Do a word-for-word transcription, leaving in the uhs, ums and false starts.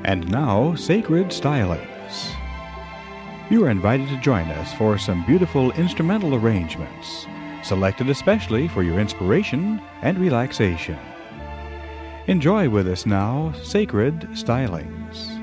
And now, Sacred Stylings. You are invited to join us for some beautiful instrumental arrangements, selected especially for your inspiration and relaxation. Enjoy with us now, Sacred Stylings.